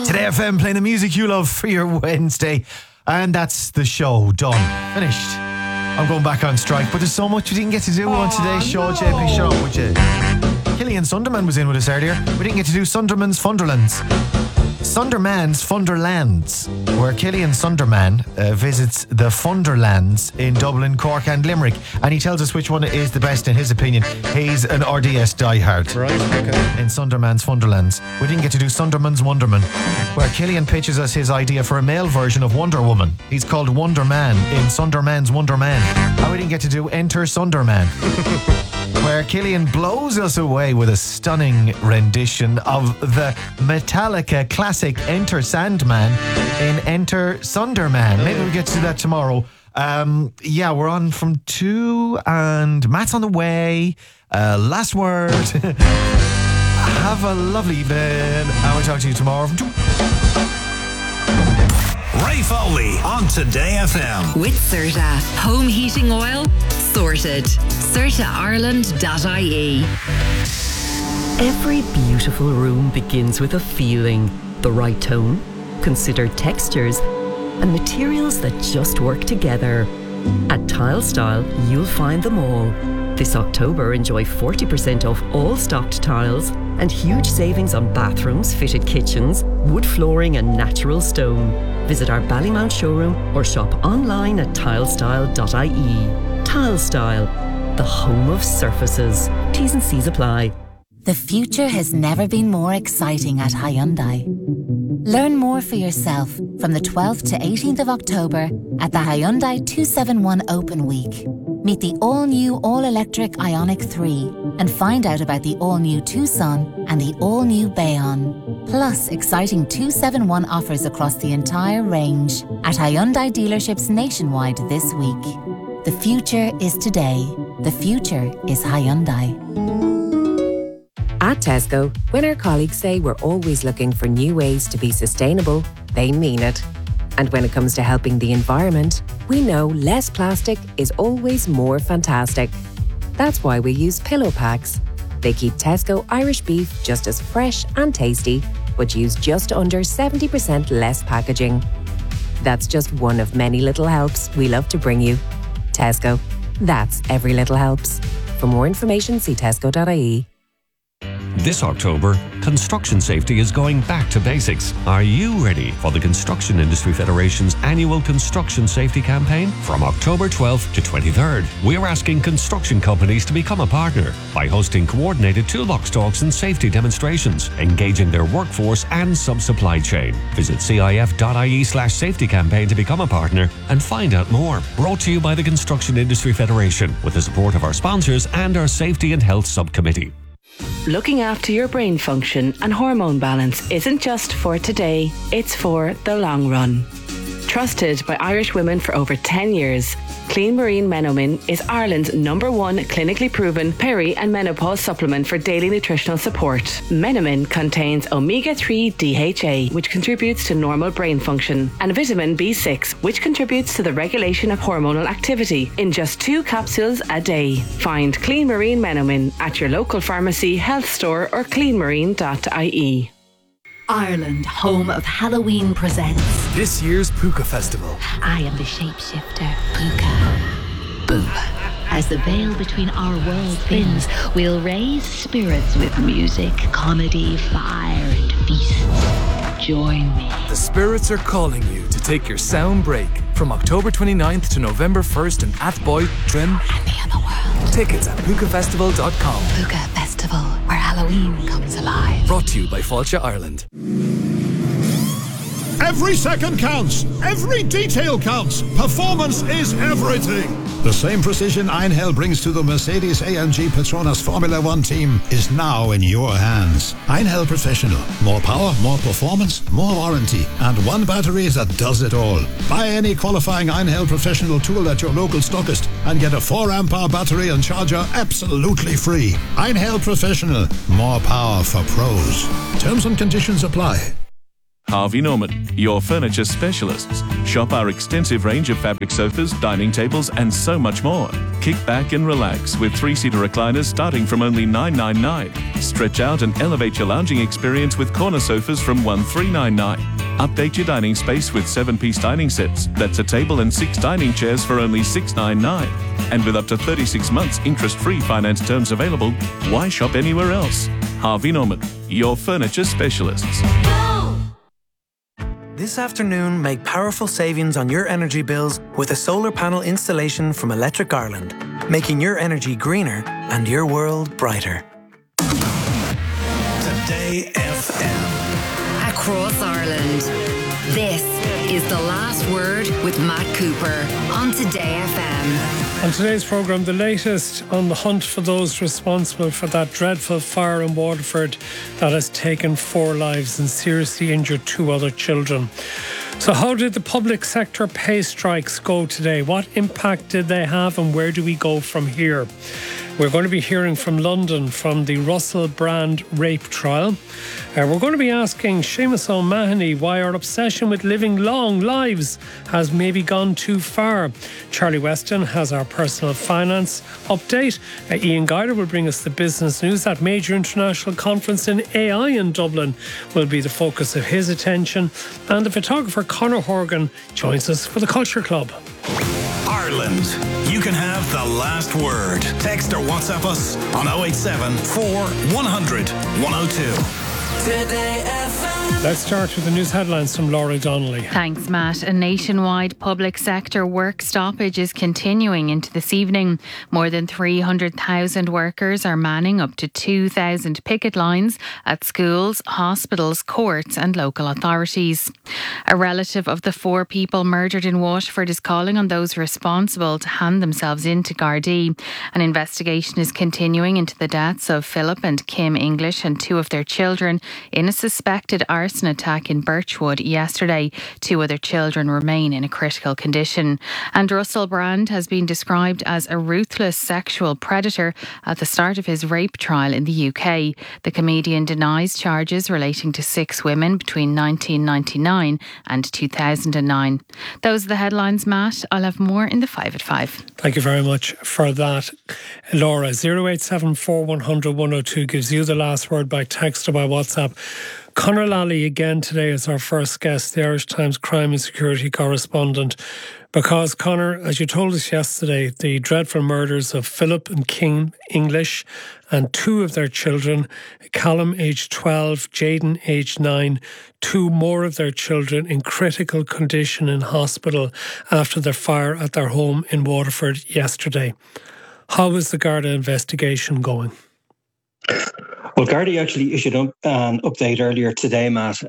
Today FM playing the music you love for your Wednesday. And that's the show. Done. Finished. I'm going back on strike, but there's so much we didn't get to do on today's show, JP Show, would you? Killian Sunderman was in with us earlier. We didn't get to do Sunderman's Funderlands. Sunderman's Funderlands, where Killian Sunderman visits the Funderlands in Dublin, Cork and Limerick, and he tells us which one is the best in his opinion. He's an RDS diehard. Right, okay. In Sunderman's Funderlands. We didn't get to do Sunderman's Wonderman, where Killian pitches us his idea for a male version of Wonder Woman. He's called Wonder Man in Sunderman's Wonder Man. And we didn't get to do Enter Sunderman, where Killian blows us away with a stunning rendition of the Metallica classic Enter Sandman in Enter Sunderman. Maybe we'll get to that tomorrow. We're on from 2 and Matt's on the way. Last word. Have a lovely evening, and we'll talk to you tomorrow from 2. Ray Foley on Today FM. With Serta. Home heating oil? Sorted. CertaIreland.ie. Every beautiful room begins with a feeling, the right tone, considered textures, and materials that just work together. At Tile Style, you'll find them all. This October, enjoy 40% off all stocked tiles and huge savings on bathrooms, fitted kitchens, wood flooring and natural stone. Visit our Ballymount showroom or shop online at tilestyle.ie. Tile Style, the home of surfaces. T's and C's apply. The future has never been more exciting at Hyundai. Learn more for yourself from the 12th to 18th of October at the Hyundai 271 Open Week. Meet the all-new all-electric Ioniq 3 and find out about the all-new Tucson and the all-new Bayon. Plus, exciting 271 offers across the entire range at Hyundai dealerships nationwide this week. The future is today. The future is Hyundai. At Tesco, when our colleagues say we're always looking for new ways to be sustainable, they mean it. And when it comes to helping the environment, we know less plastic is always more fantastic. That's why we use pillow packs. They keep Tesco Irish beef just as fresh and tasty, but use just under 70% less packaging. That's just one of many little helps we love to bring you. Tesco. That's every little helps. For more information, see tesco.ie. This October, construction safety is going back to basics. Are you ready for the Construction Industry Federation's annual construction safety campaign? From October 12th to 23rd, we're asking construction companies to become a partner by hosting coordinated toolbox talks and safety demonstrations, engaging their workforce and sub-supply chain. Visit cif.ie/safety campaign to become a partner and find out more. Brought to you by the Construction Industry Federation with the support of our sponsors and our Safety and Health Subcommittee. Looking after your brain function and hormone balance isn't just for today, it's for the long run. Trusted by Irish women for over 10 years, Clean Marine Menomin is Ireland's #1 clinically proven peri and menopause supplement for daily nutritional support. Menomin contains omega-3 DHA, which contributes to normal brain function, and vitamin B6, which contributes to the regulation of hormonal activity, in just 2 capsules a day. Find Clean Marine Menomin at your local pharmacy, health store or cleanmarine.ie. Ireland, home of Halloween, presents this year's Puka Festival. I am the shapeshifter, Puka. Boo. As the veil between our worlds thins, we'll raise spirits with music, comedy, fire, and feasts. Join me. The spirits are calling you to take your sound break from October 29th to November 1st in Athboy, Trim, and the other world. Tickets at pukafestival.com. Puka Festival, where Halloween comes alive. Brought to you by Fáilte Ireland. Every second counts. Every detail counts. Performance is everything. The same precision Einhell brings to the Mercedes-AMG Petronas Formula One team is now in your hands. Einhell Professional. More power, more performance, more warranty, and one battery that does it all. Buy any qualifying Einhell Professional tool at your local stockist and get a 4 amp hour battery and charger absolutely free. Einhell Professional. More power for pros. Terms and conditions apply. Harvey Norman, your furniture specialists. Shop our extensive range of fabric sofas, dining tables, and so much more. Kick back and relax with 3-seater recliners starting from only $999. Stretch out and elevate your lounging experience with corner sofas from $1,399. Update your dining space with 7-piece dining sets. That's a table and 6 dining chairs for only $699. And with up to 36 months interest-free finance terms available, why shop anywhere else? Harvey Norman, your furniture specialists. This afternoon, make powerful savings on your energy bills with a solar panel installation from Electric Ireland, making your energy greener and your world brighter. Today FM. Across Ireland. This is The Last Word with Matt Cooper on Today FM. On today's programme, the latest on the hunt for those responsible for that dreadful fire in Waterford that has taken 4 lives and seriously injured 2 other children. So how did the public sector pay strikes go today? What impact did they have and where do we go from here? We're going to be hearing from London from the Russell Brand rape trial. We're going to be asking Seamus O'Mahony why our obsession with living long lives has maybe gone too far. Charlie Weston has our personal finance update. Ian Guider will bring us the business news. That major international conference in AI in Dublin will be the focus of his attention. And the photographer Conor Horgan joins us for the Culture Club. Ireland, you can have the last word. Text or WhatsApp us on 087 4100 102. Today FM. Let's start with the news headlines from Laura Donnelly. Thanks, Matt. A nationwide public sector work stoppage is continuing into this evening. More than 300,000 workers are manning up to 2,000 picket lines at schools, hospitals, courts and local authorities. A relative of the 4 people murdered in Waterford is calling on those responsible to hand themselves in to Gardaí. An investigation is continuing into the deaths of Philip and Kim English and 2 of their children in a suspected arson attack in Birchwood yesterday. 2 other children remain in a critical condition. And Russell Brand has been described as a ruthless sexual predator at the start of his rape trial in the UK. The comedian denies charges relating to 6 women between 1999 and 2009. Those are the headlines, Matt. I'll have more in the 5 at 5. Thank you very much for that, Laura. 087 100 102 gives you the last word by text or by WhatsApp. Conor Lally again today is our first guest, the Irish Times crime and security correspondent. Because, Conor, as you told us yesterday, the dreadful murders of Philip and Kim English and 2 of their children, Callum aged 12, Jaden aged 9, 2 more of their children in critical condition in hospital after the fire at their home in Waterford yesterday. How is the Garda investigation going? Well, Gardaí actually issued an update earlier today, Matt,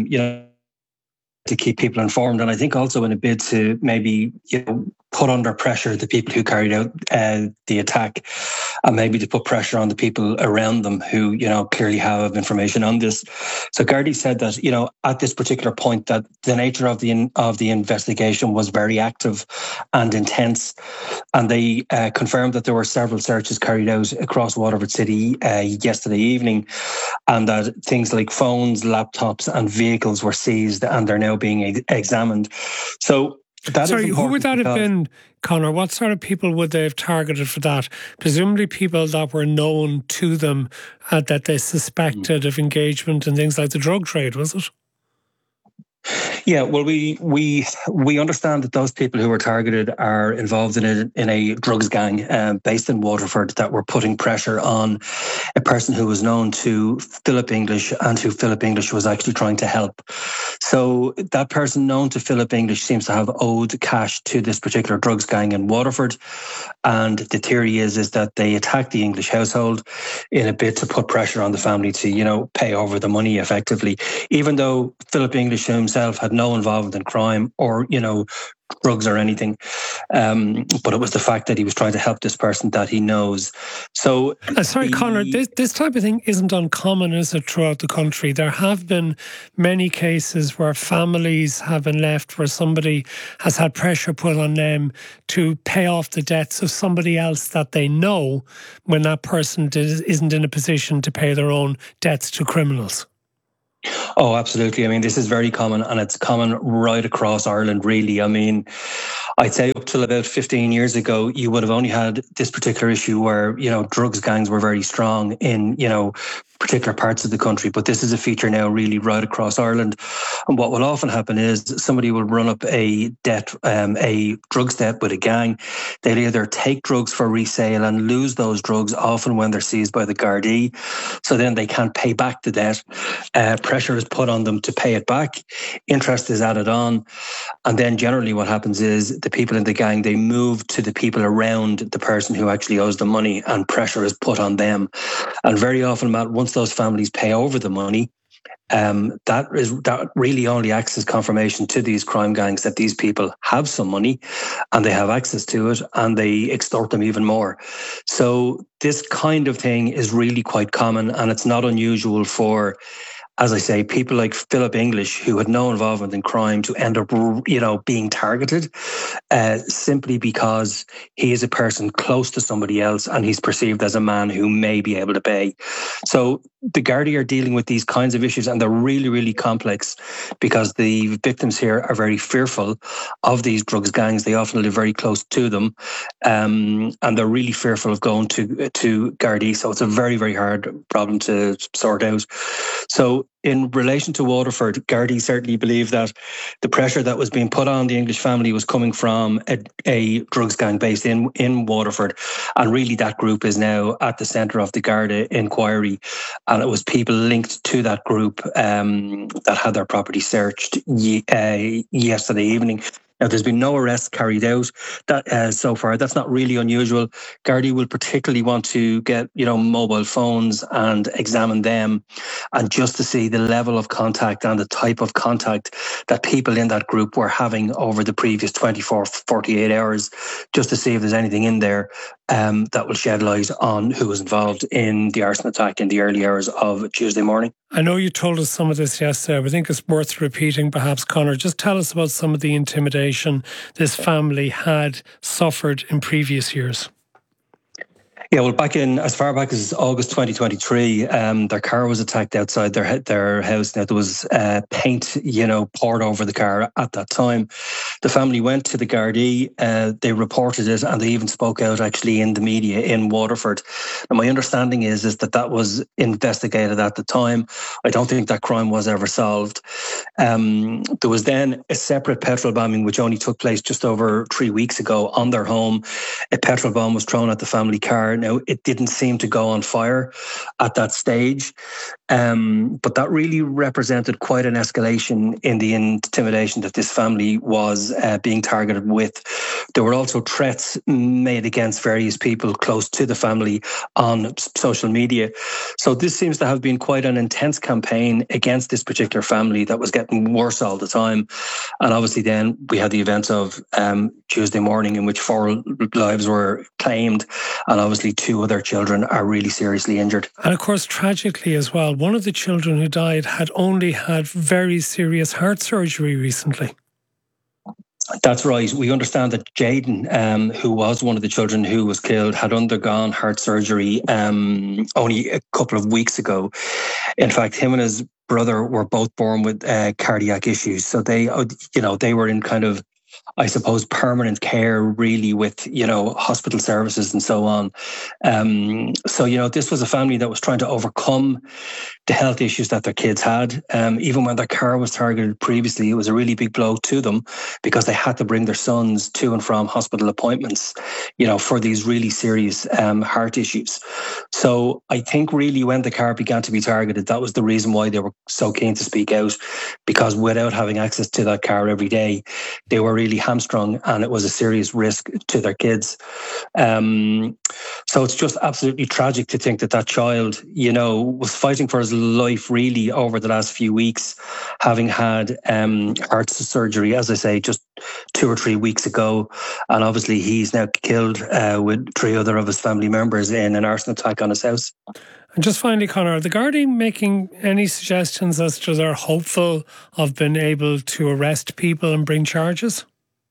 to keep people informed. And I think also in a bid to maybe, put under pressure the people who carried out the attack, and maybe to put pressure on the people around them who, clearly have information on this. So Gardaí said that, at this particular point, that the nature of the investigation was very active and intense. And they confirmed that there were several searches carried out across Waterford City yesterday evening, and that things like phones, laptops and vehicles were seized and they're now being examined. So Sorry, who would that have been, Conor? What sort of people would they have targeted for that? Presumably people that were known to them, that they suspected of engagement in things like the drug trade, was it? Yeah, well, we understand that those people who were targeted are involved in a drugs gang based in Waterford that were putting pressure on a person who was known to Philip English and who Philip English was actually trying to help. So that person known to Philip English seems to have owed cash to this particular drugs gang in Waterford. And the theory is that they attacked the English household in a bid to put pressure on the family to, pay over the money effectively, even though Philip English himself had no involvement in crime or, drugs or anything. But it was the fact that he was trying to help this person that he knows. So, sorry, Conor, this type of thing isn't uncommon, is it, throughout the country? There have been many cases where families have been left where somebody has had pressure put on them to pay off the debts of somebody else that they know when that person isn't in a position to pay their own debts to criminals. Oh, absolutely. I mean, this is very common, and it's common right across Ireland, really. I mean, I'd say up till about 15 years ago, you would have only had this particular issue where, drugs gangs were very strong in, particular parts of the country. But this is a feature now really right across Ireland. And what will often happen is somebody will run up a drugs debt with a gang. They'll either take drugs for resale and lose those drugs, often when they're seized by the Gardaí. So then they can't pay back the debt. Pressure is put on them to pay it back. Interest is added on. And then generally what happens is the people in the gang, they move to the people around the person who actually owes the money, and pressure is put on them. And very often, Matt, once those families pay over the money, that really only acts as confirmation to these crime gangs that these people have some money and they have access to it, and they extort them even more. So this kind of thing is really quite common, and it's not unusual for, as I say, people like Philip English, who had no involvement in crime, to end up, being targeted simply because he is a person close to somebody else and he's perceived as a man who may be able to pay. So the Gardaí are dealing with these kinds of issues, and they're really, really complex because the victims here are very fearful of these drugs gangs. They often live very close to them, and they're really fearful of going to Gardaí. So it's a very, very hard problem to sort out. So in relation to Waterford, Gardaí certainly believe that the pressure that was being put on the English family was coming from a drugs gang based in Waterford. And really that group is now at the centre of the Garda inquiry. And it was people linked to that group that had their property searched yesterday evening. Now, there's been no arrests carried out so far. That's not really unusual. Gardaí will particularly want to get, mobile phones and examine them, and just to see the level of contact and the type of contact that people in that group were having over the previous 24, 48 hours, just to see if there's anything in there that will shed light on who was involved in the arson attack in the early hours of Tuesday morning. I know you told us some of this yesterday. I think it's worth repeating, perhaps, Conor. Just tell us about some of the intimidation this family had suffered in previous years. Yeah, well, as far back as August 2023, their car was attacked outside their house. Now, there was paint, poured over the car at that time. The family went to the Gardaí, they reported it, and they even spoke out actually in the media in Waterford. And my understanding is that was investigated at the time. I don't think that crime was ever solved. There was then a separate petrol bombing, which only took place just over 3 weeks ago on their home. A petrol bomb was thrown at the family car. Now, it didn't seem to go on fire at that stage, but that really represented quite an escalation in the intimidation that this family was being targeted with. There were also threats made against various people close to the family on social media. So this seems to have been quite an intense campaign against this particular family that was getting worse all the time. And obviously then we had the events of Tuesday morning, in which 4 lives were claimed, and obviously 2 other children are really seriously injured. And of course, tragically as well, one of the children who died had only had very serious heart surgery recently. That's right. We understand that Jaden, who was one of the children who was killed, had undergone heart surgery only a couple of weeks ago. In fact, him and his brother were both born with cardiac issues. So they were in kind of, I suppose, permanent care, really, with, hospital services and so on. So, this was a family that was trying to overcome the health issues that their kids had. Even when their car was targeted previously, it was a really big blow to them because they had to bring their sons to and from hospital appointments, for these really serious heart issues. So I think really when the car began to be targeted, that was the reason why they were so keen to speak out, because without having access to that car every day, they were really hamstrung, and it was a serious risk to their kids. So it's just absolutely tragic to think that child, was fighting for his life really over the last few weeks, having had heart surgery, as I say, just 2 or 3 weeks ago. And obviously he's now killed with 3 other of his family members in an arson attack on his house. And just finally, Conor, are the Gardaí making any suggestions as to they're hopeful of being able to arrest people and bring charges?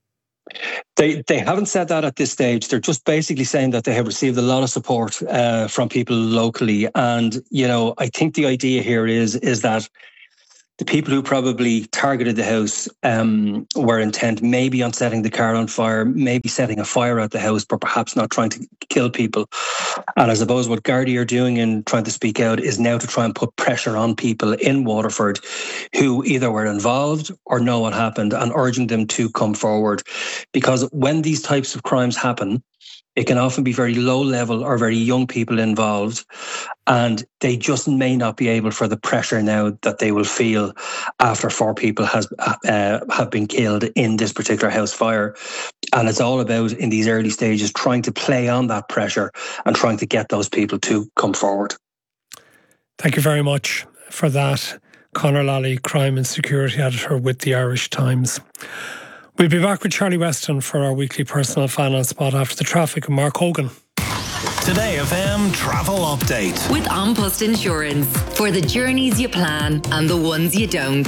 They haven't said that at this stage. They're just basically saying that they have received a lot of support from people locally. And, I think the idea here is that the people who probably targeted the house were intent maybe on setting the car on fire, maybe setting a fire at the house, but perhaps not trying to kill people. And I suppose what Gardaí are doing in trying to speak out is now to try and put pressure on people in Waterford who either were involved or know what happened, and urging them to come forward. Because when these types of crimes happen, it can often be very low level or very young people involved, and they just may not be able, for the pressure now that they will feel after 4 people have been killed in this particular house fire. And it's all about, in these early stages, trying to play on that pressure and trying to get those people to come forward. Thank you very much for that, Conor Lally, Crime and Security Editor with the Irish Times. We'll be back with Charlie Weston for our weekly personal finance spot after the traffic and Mark Hogan. Today FM travel update with An Post Insurance, for the journeys you plan and the ones you don't.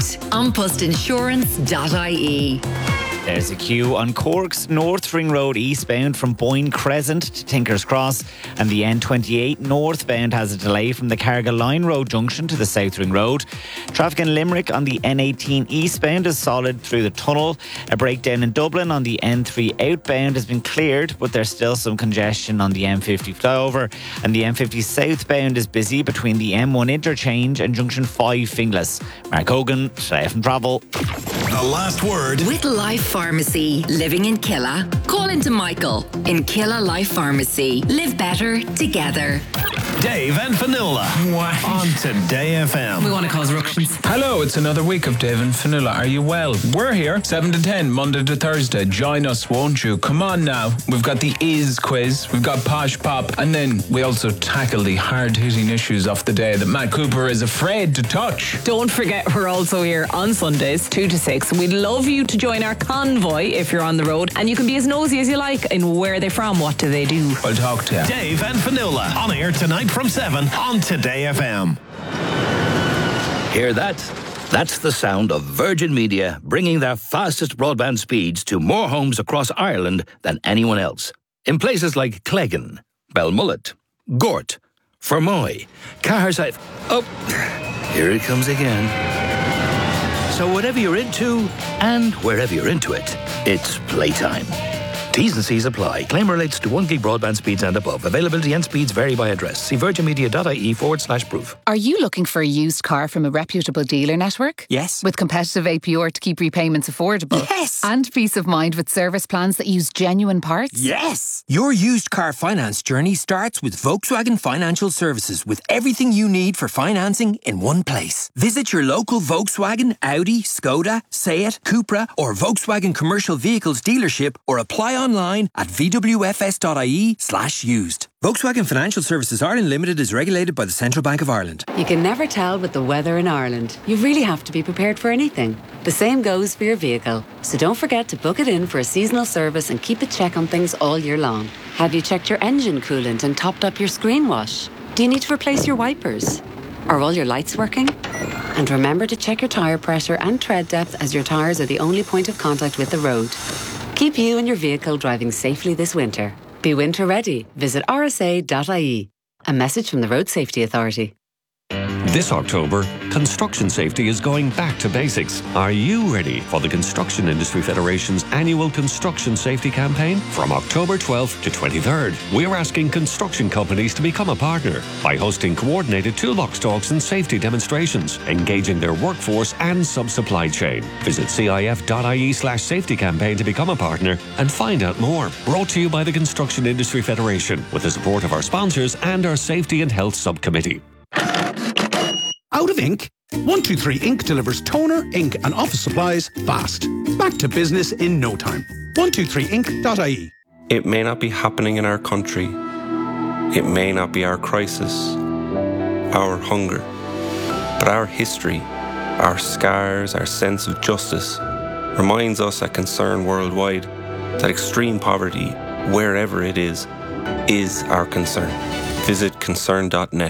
AnPostInsurance.ie. There's a queue on Cork's North Ring Road eastbound from Boyne Crescent to Tinkers Cross, and the N28 northbound has a delay from the Cargill Line Road junction to the South Ring Road. Traffic in Limerick on the N18 eastbound is solid through the tunnel. A breakdown in Dublin on the N3 outbound has been cleared, but there's still some congestion on the M50 flyover, and the M50 southbound is busy between the M1 interchange and junction 5 Finglas. Mark Hogan, Today FM Travel. The last word with Life Pharmacy. Living in Killa? Call into Michael in Killa Life Pharmacy. Live better together. Dave and Fionnuala on Today FM. We want to cause ructions. Hello, it's another week of Dave and Fionnuala. Are you well? We're here 7 to 10, Monday to Thursday. Join us, won't you? Come on now. We've got the Is quiz, we've got Posh Pop, and then we also tackle the hard-hitting issues of the day that Matt Cooper is afraid to touch. Don't forget, we're also here on Sundays 2 to 6. We'd love you to join our convoy if you're on the road, and you can be as nosy as you like in where they're from, what do they do. I'll talk to you. Dave and Fionnuala on air tonight from 7 on Today FM. Hear that? That's the sound of Virgin Media bringing their fastest broadband speeds to more homes across Ireland than anyone else. In places like Cleggan, Belmullet, Gort, Fermoy, Caherside. Oh, here it comes again. So whatever you're into, and wherever you're into it, it's playtime. T's and C's apply. Claim relates to 1 gig broadband speeds and above. Availability and speeds vary by address. See virginmedia.ie/proof. Are you looking for a used car from a reputable dealer network? Yes. With competitive APR to keep repayments affordable? Yes. And peace of mind with service plans that use genuine parts? Yes. Your used car finance journey starts with Volkswagen Financial Services, with everything you need for financing in one place. Visit your local Volkswagen, Audi, Skoda, Seat, Cupra or Volkswagen Commercial Vehicles dealership, or apply online at vwfs.ie/used. Volkswagen Financial Services Ireland Limited is regulated by the Central Bank of Ireland. You can never tell with the weather in Ireland. You really have to be prepared for anything. The same goes for your vehicle. So don't forget to book it in for a seasonal service and keep a check on things all year long. Have you checked your engine coolant and topped up your screen wash? Do you need to replace your wipers? Are all your lights working? And remember to check your tyre pressure and tread depth, as your tyres are the only point of contact with the road. Keep you and your vehicle driving safely this winter. Be winter ready. Visit rsa.ie. A message from the Road Safety Authority. This October, construction safety is going back to basics. Are you ready for the Construction Industry Federation's annual construction safety campaign? From October 12th to 23rd, we're asking construction companies to become a partner by hosting coordinated toolbox talks and safety demonstrations, engaging their workforce and sub-supply chain. Visit cif.ie/safety campaign to become a partner and find out more. Brought to you by the Construction Industry Federation with the support of our sponsors and our Safety and Health Subcommittee. Out of ink? 123 Ink delivers toner, ink and office supplies fast. Back to business in no time. 123ink.ie. It may not be happening in our country. It may not be our crisis, our hunger. But our history, our scars, our sense of justice reminds us at Concern Worldwide that extreme poverty, wherever it is our concern. Visit concern.net.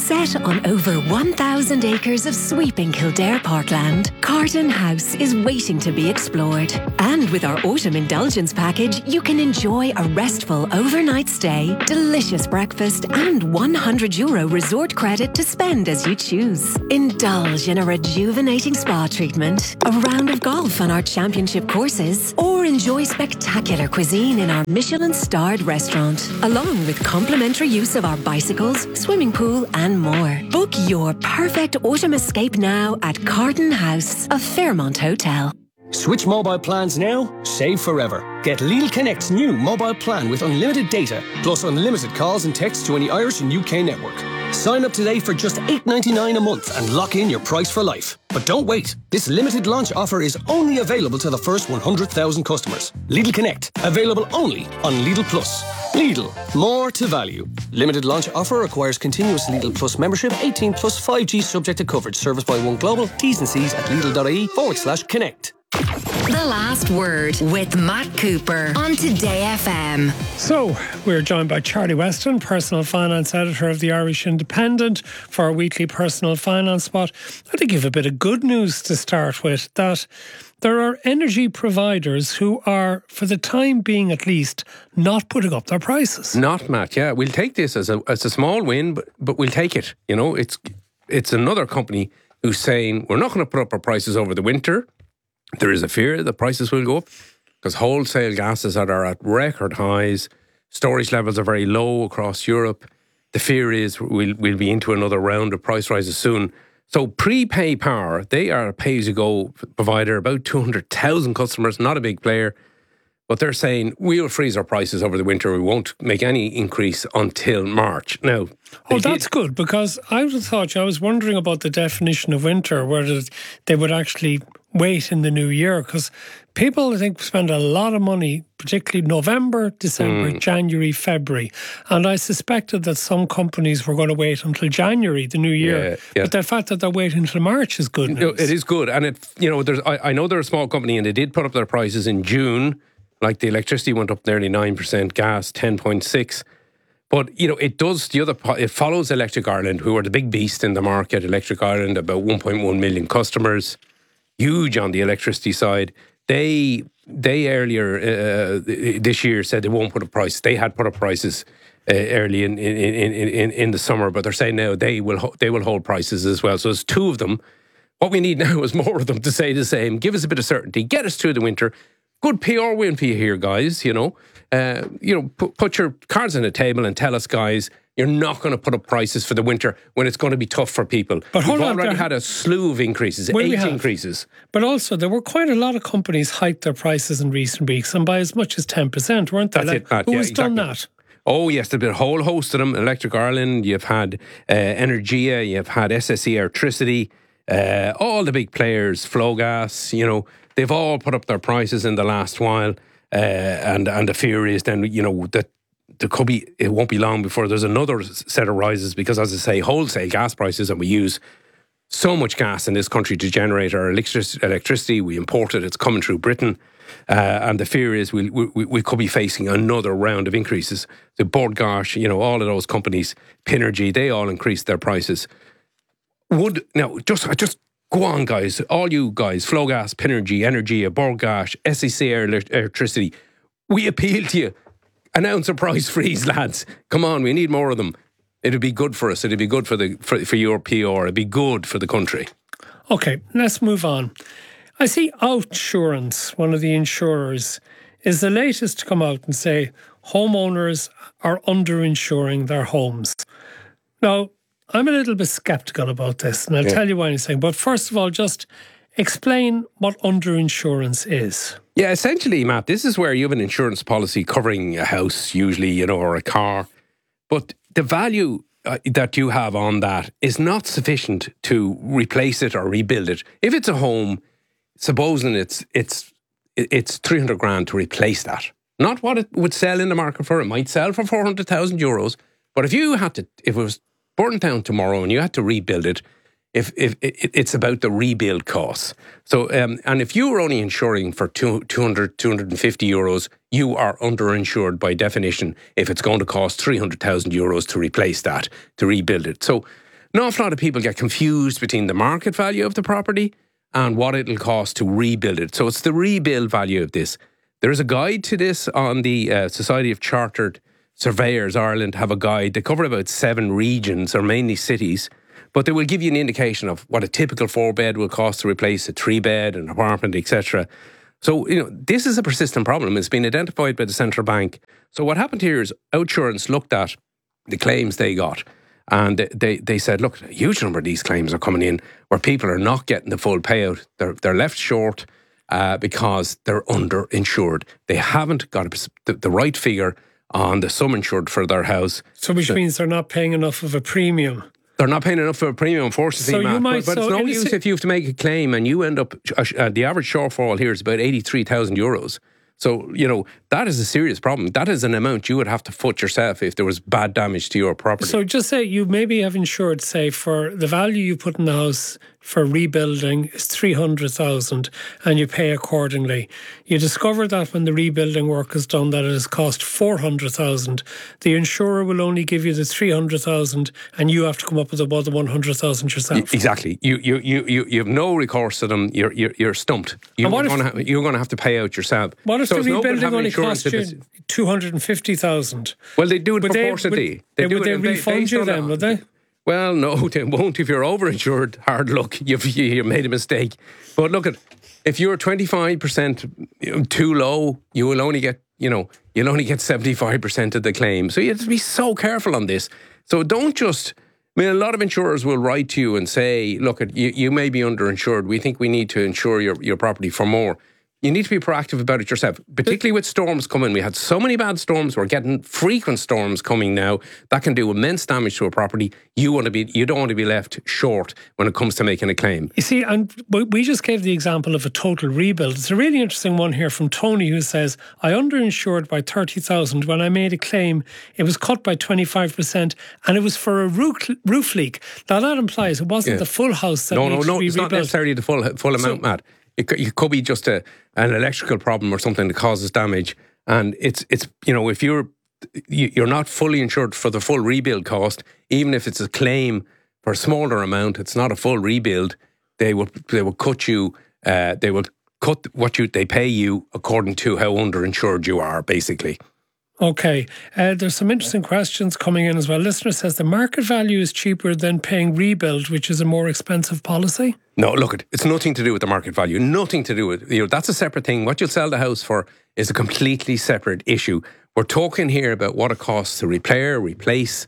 Set on over 1,000 acres of sweeping Kildare parkland, Carton House is waiting to be explored. And with our autumn indulgence package, you can enjoy a restful overnight stay, delicious breakfast, and €100 resort credit to spend as you choose. Indulge in a rejuvenating spa treatment, a round of golf on our championship courses, or enjoy spectacular cuisine in our Michelin-starred restaurant, along with complimentary use of our bicycles, swimming pool, and more. Book your perfect autumn escape now at Carton House, a Fairmont hotel. Switch mobile plans now, save forever. Get Lidl Connect's new mobile plan with unlimited data, plus unlimited calls and texts to any Irish and UK network. Sign up today for just $8.99 a month and lock in your price for life. But don't wait. This limited launch offer is only available to the first 100,000 customers. Lidl Connect, available only on Lidl Plus. Lidl, more to value. Limited launch offer requires continuous Lidl Plus membership, 18 plus 5G subject to coverage. Service by One Global. T's and C's at Lidl.ie/connect. The Last Word with Matt Cooper on Today FM. So, we're joined by Charlie Weston, Personal Finance Editor of the Irish Independent, for our weekly Personal Finance Spot. I think you have a bit of good news to start with, that there are energy providers who are, for the time being at least, not putting up their prices. Not, Matt, yeah. We'll take this as a small win, but we'll take it. You know, it's another company who's saying, we're not going to put up our prices over the winter. There is a fear the prices will go up because wholesale gases are at record highs. Storage levels are very low across Europe. The fear is we'll be into another round of price rises soon. So Prepay Power, they are a pay-as-you-go provider, about 200,000 customers, not a big player. But they're saying we'll freeze our prices over the winter. We won't make any increase until March. Now, that's good, because I would have thought, I was wondering about the definition of winter, whether they would actually wait in the new year, because people, I think, spend a lot of money, particularly November, December, January, February. And I suspected that some companies were going to wait until January, the new year. Yeah. But the fact that they're waiting until March is good news. It is good. And I know they're a small company and they did put up their prices in June. Like the electricity went up nearly 9%, gas 10.6%. But, it follows Electric Ireland, who are the big beast in the market. Electric Ireland, about 1.1 million customers, huge on the electricity side. They earlier this year said they won't put up prices. They had put up prices early in the summer, but they're saying now they will hold prices as well. So there's two of them. What we need now is more of them to say the same. Give us a bit of certainty. Get us through the winter. Good PR win for you here, guys. Put your cards on the table and tell us, guys, you're not going to put up prices for the winter when it's going to be tough for people. But we've already had a slew of increases, 8 increases. But also, there were quite a lot of companies hiked their prices in recent weeks, and by as much as 10%, weren't they? That's it, Matt. Who's done that? Oh, yes, there's been a whole host of them. Electric Ireland, you've had Energia, you've had SSE Electricity, all the big players, Flowgas, they've all put up their prices in the last while. And the fear is then, that it won't be long before there's another set of rises because, as I say, wholesale gas prices, and we use so much gas in this country to generate our electricity. We import it. It's coming through Britain. And the fear is we could be facing another round of increases. The Bord Gáis, all of those companies, Pinergy, they all increased their prices. Just go on, guys. All you guys, Flowgas, Pinergy, Energia, Bord Gáis, SEC Electricity, we appeal to you. Announce a price freeze, lads. Come on, we need more of them. It'd be good for us. It'd be good for your PR. It'd be good for the country. Okay, let's move on. I see Outsurance, one of the insurers, is the latest to come out and say homeowners are underinsuring their homes. Now, I'm a little bit sceptical about this, and I'll tell you why in a second. But first of all, just explain what underinsurance is. Yeah, essentially, Matt, this is where you have an insurance policy covering a house, usually, or a car. But the value that you have on that is not sufficient to replace it or rebuild it. If it's a home, supposing it's 300 grand to replace that. Not what it would sell in the market for. It might sell for 400,000 euros. But if it was burnt down tomorrow and you had to rebuild it, if it's about the rebuild costs. So, and if you were only insuring for 200, 250 euros, you are underinsured by definition if it's going to cost 300,000 euros to replace that, to rebuild it. So An awful lot of people get confused between the market value of the property and what it'll cost to rebuild it. So it's the rebuild value of this. There is a guide to this on the Society of Chartered Surveyors Ireland have a guide. They cover about 7 regions, or mainly cities, but they will give you an indication of what a typical 4-bed will cost to replace a 3-bed, an apartment, etc. So, this is a persistent problem. It's been identified by the central bank. So what happened here is OUTsurance looked at the claims they got, and they said, look, a huge number of these claims are coming in where people are not getting the full payout. They're left short because they're underinsured. They haven't got the right figure on the sum insured for their house. So which means they're not paying enough of a premium. They're not paying enough for a premium, unfortunately, Matt. But it's no use if you have to make a claim and you end up, the average shortfall here is about 83,000 euros. So, that is a serious problem. That is an amount you would have to foot yourself if there was bad damage to your property. So just say you maybe have insured, say, for the value you put in the house for rebuilding is 300,000 and you pay accordingly. You discover that when the rebuilding work is done that it has cost 400,000. The insurer will only give you the 300,000 and you have to come up with about the 100,000 yourself. Exactly. You have no recourse to them. You're stumped. You're going to have to pay out yourself. What if the rebuilding only cost you 250,000? Well, they do it proportionately. Would they refund you then, would they? Well, no, they won't. If you're overinsured, hard luck. You've made a mistake. But look if you're 25% too low, you will only get, you'll only get 75% of the claim. So you have to be so careful on this. So don't just, a lot of insurers will write to you and say, look, you may be underinsured. We think we need to insure your property for more. You need to be proactive about it yourself, particularly with storms coming. We had so many bad storms. We're getting frequent storms coming now that can do immense damage to a property. You don't want to be left short when it comes to making a claim. You see, and we just gave the example of a total rebuild. It's a really interesting one here from Tony, who says, I underinsured by 30,000. When I made a claim, it was cut by 25% and it was for a roof leak. Now that implies it wasn't the full house that needed to be rebuilt. It's not necessarily the full amount, Matt. It could be just an electrical problem or something that causes damage, and it's if you're not fully insured for the full rebuild cost, even if it's a claim for a smaller amount, it's not a full rebuild. They will cut you. They will cut what they pay you according to how underinsured you are, basically. Okay, there's some interesting questions coming in as well. Listener says the market value is cheaper than paying rebuild, which is a more expensive policy. No, look, it's nothing to do with the market value. Nothing to do with that's a separate thing. What you'll sell the house for is a completely separate issue. We're talking here about what it costs to replace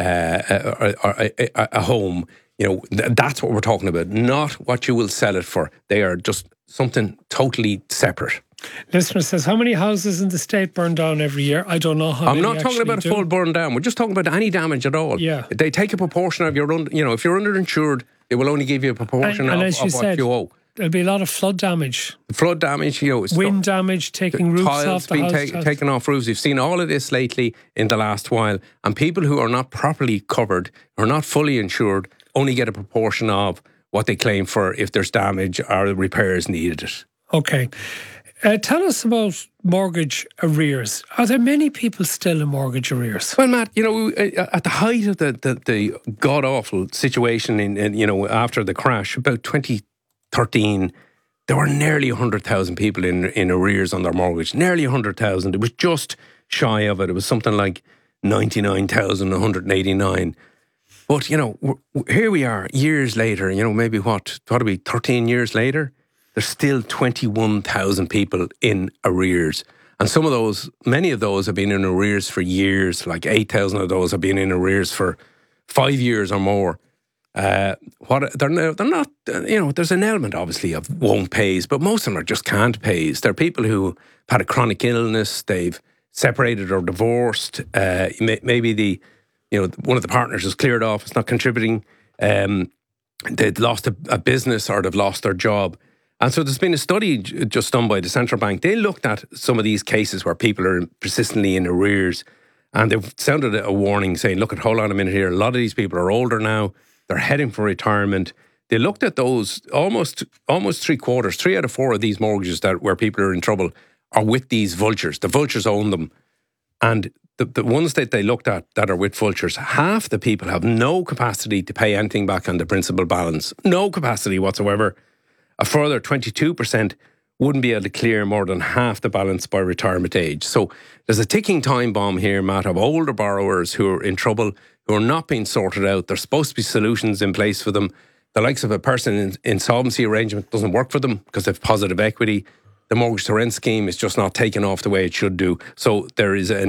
a home. That's what we're talking about, not what you will sell it for. They are just something totally separate. Listener says, how many houses in the state burn down every year? I don't know how many. I'm not talking about a full burn down. We're just talking about any damage at all. Yeah. They take a proportion of your if you're underinsured, they will only give you a proportion of what you owe. There'll be a lot of flood damage. Flood damage, wind damage, taking roofs off the house. Tiles being taken off roofs. You've seen all of this lately in the last while. And people who are not properly covered, or not fully insured, only get a proportion of what they claim for if there's damage or repairs needed. Okay. Tell us about mortgage arrears. Are there many people still in mortgage arrears? Well, Matt, at the height of the god-awful situation after the crash, about 2013, there were nearly 100,000 people in arrears on their mortgage. Nearly 100,000. It was just shy of it. It was something like 99,189. But, here we are, years later, maybe what are we, 13 years later? There's still 21,000 people in arrears. And many of those have been in arrears for years, like 8,000 of those have been in arrears for 5 years or more. They're not, there's an element obviously of won't pays, but most of them are just can't pays. They're people who had a chronic illness, they've separated or divorced, maybe one of the partners is cleared off, it's not contributing, they've lost a business or they've lost their job. And so there's been a study just done by the central bank. They looked at some of these cases where people are persistently in arrears, and they've sounded a warning saying, look, hold on a minute here. A lot of these people are older now. They're heading for retirement. They looked at those almost 3/4, 3 out of 4 of these mortgages where people are in trouble are with these vultures. The vultures own them. And the ones that they looked at that are with Fulchers, half the people have no capacity to pay anything back on the principal balance. No capacity whatsoever. A further 22% wouldn't be able to clear more than half the balance by retirement age. So there's a ticking time bomb here, Matt, of older borrowers who are in trouble, who are not being sorted out. There's supposed to be solutions in place for them. The likes of a person in insolvency arrangement doesn't work for them because they have positive equity. The mortgage to rent scheme is just not taken off the way it should do. So there is an